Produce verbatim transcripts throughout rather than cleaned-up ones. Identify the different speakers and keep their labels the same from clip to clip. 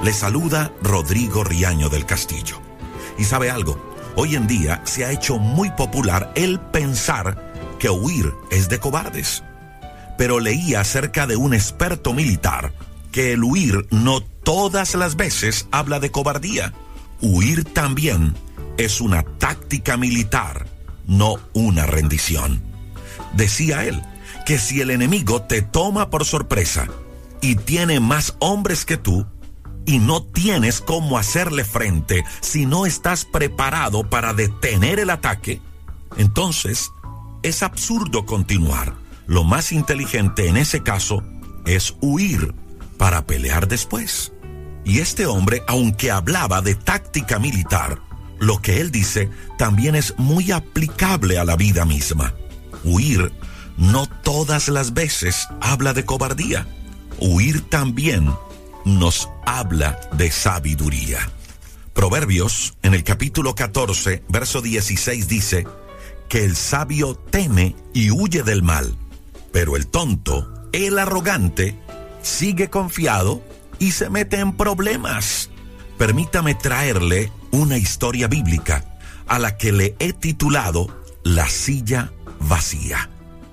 Speaker 1: Le saluda Rodrigo Riaño del Castillo. ¿Y sabe algo? Hoy en día se ha hecho muy popular el pensar que huir es de cobardes. Pero leí acerca de un experto militar que el huir no todas las veces habla de cobardía. Huir también es una táctica militar, no una rendición. Decía él que si el enemigo te toma por sorpresa y tiene más hombres que tú, y no tienes cómo hacerle frente si no estás preparado para detener el ataque, entonces es absurdo continuar. Lo más inteligente en ese caso es huir para pelear después. Y este hombre, aunque hablaba de táctica militar, lo que él dice también es muy aplicable a la vida misma. Huir no todas las veces habla de cobardía. Huir también nos habla de sabiduría. Proverbios, en el capítulo catorce, verso dieciséis, dice que el sabio teme y huye del mal, pero el tonto, el arrogante, sigue confiado y se mete en problemas. Permítame traerle una historia bíblica a la que le he titulado La silla vacía.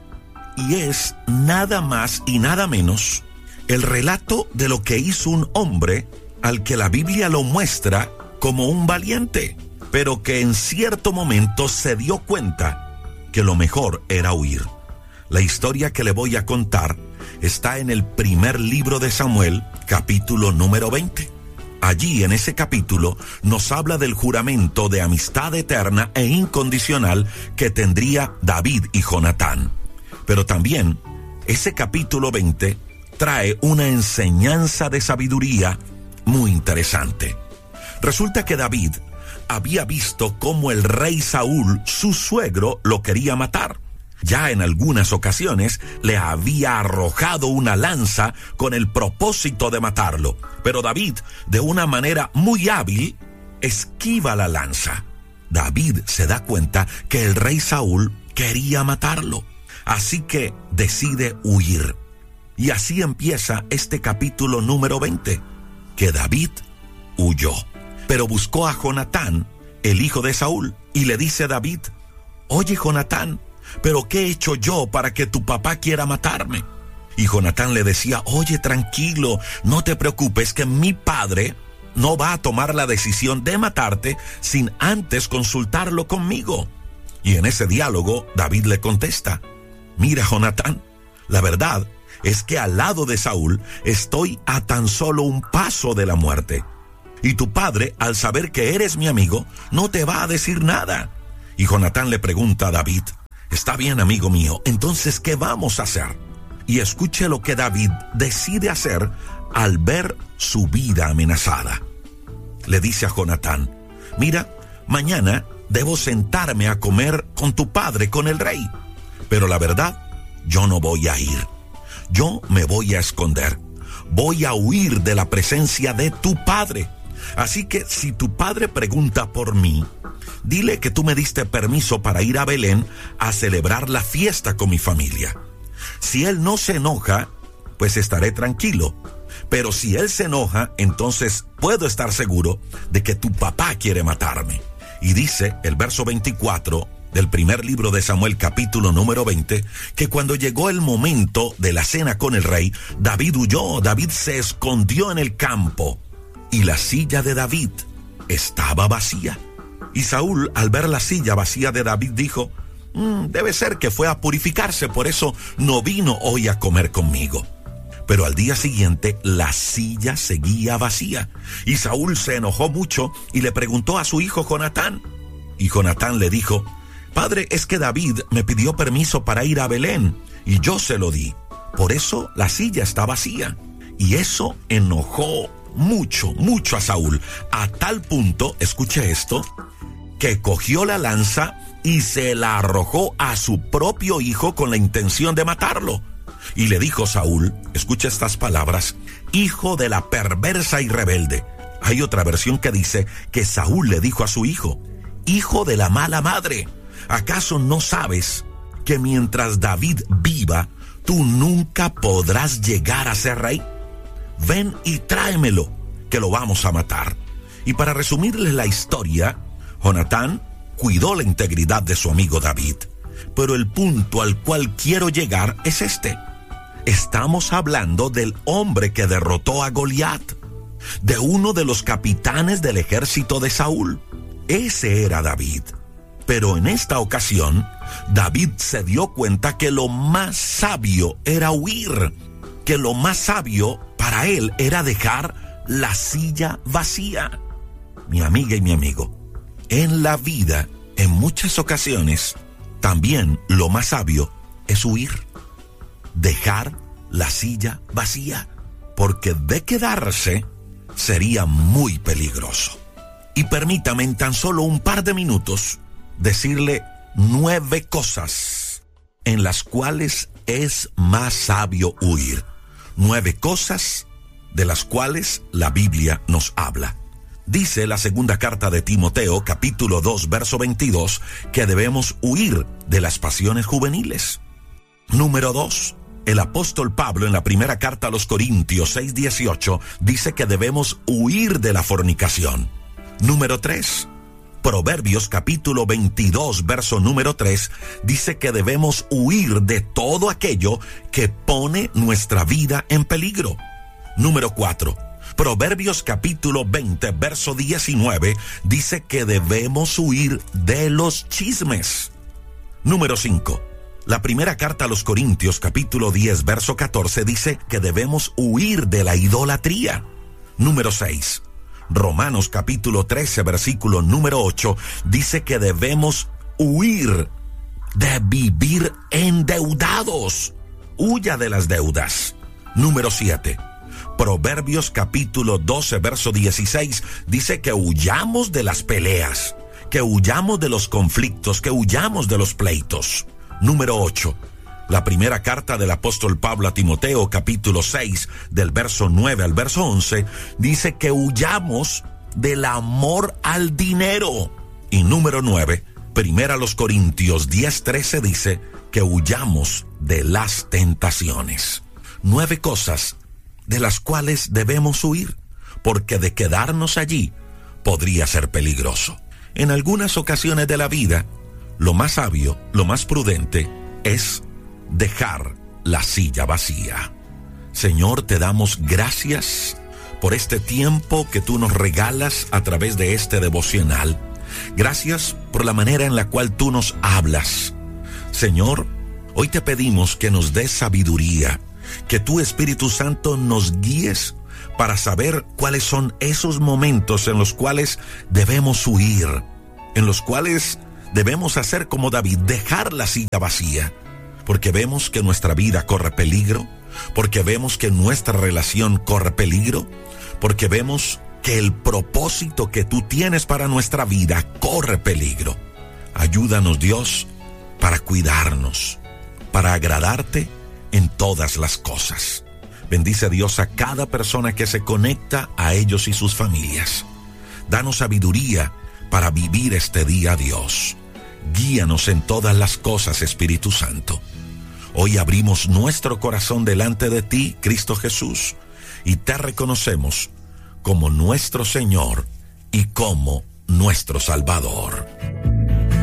Speaker 1: Y es nada más y nada menos el relato de lo que hizo un hombre al que la Biblia lo muestra como un valiente, pero que en cierto momento se dio cuenta que lo mejor era huir. La historia que le voy a contar está en el primer libro de Samuel, capítulo número veinte. Allí, en ese capítulo, nos habla del juramento de amistad eterna e incondicional que tendría David y Jonatán. Pero también, ese capítulo veinte trae una enseñanza de sabiduría muy interesante. Resulta que David había visto cómo el rey Saúl, su suegro, lo quería matar. Ya en algunas ocasiones le había arrojado una lanza con el propósito de matarlo, pero David, de una manera muy hábil, esquiva la lanza. David se da cuenta que el rey Saúl quería matarlo, así que decide huir. Y así empieza este capítulo número veinte, que David huyó, pero buscó a Jonatán, el hijo de Saúl, y le dice a David: oye, Jonatán, ¿pero qué he hecho yo para que tu papá quiera matarme? Y Jonatán le decía: oye, tranquilo, no te preocupes, que mi padre no va a tomar la decisión de matarte sin antes consultarlo conmigo. Y en ese diálogo David le contesta: mira, Jonatán, la verdad es que al lado de Saúl estoy a tan solo un paso de la muerte. Y tu padre, al saber que eres mi amigo, no te va a decir nada. Y Jonatán le pregunta a David: está bien, amigo mío, entonces, ¿qué vamos a hacer? Y escuche lo que David decide hacer al ver su vida amenazada. Le dice a Jonatán: mira, mañana debo sentarme a comer con tu padre, con el rey. Pero la verdad, yo no voy a ir. Yo me voy a esconder. Voy a huir de la presencia de tu padre. Así que si tu padre pregunta por mí, dile que tú me diste permiso para ir a Belén a celebrar la fiesta con mi familia. Si él no se enoja, pues estaré tranquilo. Pero si él se enoja, entonces puedo estar seguro de que tu papá quiere matarme. Y dice el verso veinticuatro del primer libro de Samuel, capítulo número veinte, que cuando llegó el momento de la cena con el rey, David huyó, David se escondió en el campo, y la silla de David estaba vacía. Y Saúl, al ver la silla vacía de David, dijo: mm, debe ser que fue a purificarse, por eso no vino hoy a comer conmigo. Pero al día siguiente la silla seguía vacía, y Saúl se enojó mucho y le preguntó a su hijo Jonatán. Y Jonatán le dijo: padre, es que David me pidió permiso para ir a Belén, y yo se lo di. Por eso la silla está vacía. Y eso enojó mucho, mucho a Saúl, a tal punto, escuche esto, que cogió la lanza y se la arrojó a su propio hijo con la intención de matarlo. Y le dijo Saúl, escucha estas palabras: hijo de la perversa y rebelde. Hay otra versión que dice que Saúl le dijo a su hijo: hijo de la mala madre. ¿Acaso no sabes que mientras David viva, tú nunca podrás llegar a ser rey? Ven y tráemelo, que lo vamos a matar. Y para resumirles la historia, Jonatán cuidó la integridad de su amigo David. Pero el punto al cual quiero llegar es este. Estamos hablando del hombre que derrotó a Goliat, de uno de los capitanes del ejército de Saúl. Ese era David. Pero en esta ocasión, David se dio cuenta que lo más sabio era huir, que lo más sabio para él era dejar la silla vacía. Mi amiga y mi amigo, en la vida, en muchas ocasiones, también lo más sabio es huir, dejar la silla vacía, porque de quedarse sería muy peligroso. Y permítame en tan solo un par de minutos decirle nueve cosas en las cuales es más sabio huir. Nueve cosas de las cuales la Biblia nos habla. Dice la segunda carta de Timoteo, capítulo dos, verso veintidós, que debemos huir de las pasiones juveniles. Número dos, el apóstol Pablo en la primera carta a los Corintios seis dieciocho dice que debemos huir de la fornicación. Número tres, Proverbios capítulo veintidós, verso número tres, dice que debemos huir de todo aquello que pone nuestra vida en peligro. Número cuatro, Proverbios capítulo veinte, verso diecinueve, dice que debemos huir de los chismes. Número cinco, la primera carta a los Corintios capítulo diez, verso catorce, dice que debemos huir de la idolatría. Número seis, Romanos capítulo trece, versículo número ocho, dice que debemos huir de vivir endeudados. Huya de las deudas. Número siete, Proverbios capítulo doce, verso dieciséis, dice que huyamos de las peleas, que huyamos de los conflictos, que huyamos de los pleitos. Número ocho, la primera carta del apóstol Pablo a Timoteo, capítulo seis, del verso nueve al verso once, dice que huyamos del amor al dinero. Y número nueve, primera a los Corintios diez, trece, dice que huyamos de las tentaciones. Nueve cosas de las cuales debemos huir, porque de quedarnos allí podría ser peligroso. En algunas ocasiones de la vida, lo más sabio, lo más prudente es dejar la silla vacía. Señor, te damos gracias por este tiempo que tú nos regalas a través de este devocional. Gracias por la manera en la cual tú nos hablas. Señor, hoy te pedimos que nos des sabiduría, que tu Espíritu Santo nos guíes para saber cuáles son esos momentos en los cuales debemos huir, en los cuales debemos hacer como David, dejar la silla vacía. Porque vemos que nuestra vida corre peligro, porque vemos que nuestra relación corre peligro, porque vemos que el propósito que tú tienes para nuestra vida corre peligro. Ayúdanos, Dios, para cuidarnos, para agradarte en todas las cosas. Bendice, Dios, a cada persona que se conecta a ellos y sus familias. Danos sabiduría para vivir este día, Dios. Guíanos en todas las cosas, Espíritu Santo. Hoy abrimos nuestro corazón delante de ti, Cristo Jesús, y te reconocemos como nuestro Señor y como nuestro Salvador.